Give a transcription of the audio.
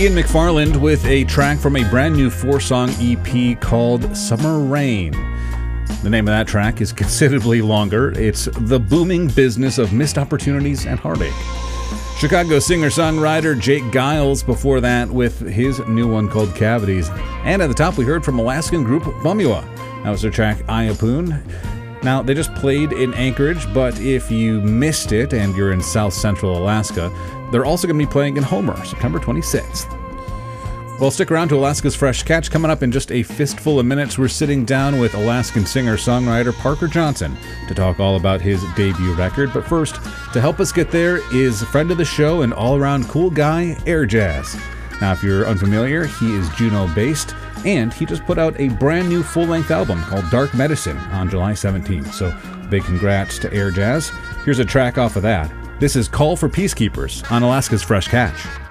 Ian McFarland with a track from a brand new 4-song EP called Summer Rain. The name of that track is considerably longer. It's The Booming Business of Missed Opportunities and Heartache. Chicago singer-songwriter Jake Giles before that with his new one called Cavities. And at the top we heard from Alaskan group Bumua. That was their track Ayapoon. Now, they just played in Anchorage, but if you missed it and you're in South Central Alaska, they're also going to be playing in Homer, September 26th. Well, stick around to Alaska's Fresh Catch. Coming up in just a fistful of minutes, we're sitting down with Alaskan singer-songwriter Parker Johnson to talk all about his debut record. But first, to help us get there is a friend of the show and all-around cool guy, Airjazz. Now, if you're unfamiliar, he is Juneau-based, and he just put out a brand new full-length album called Dark Medicine on July 17th. So, big congrats to Airjazz. Here's a track off of that. This is Call for Peacekeepers on Alaska's Fresh Catch.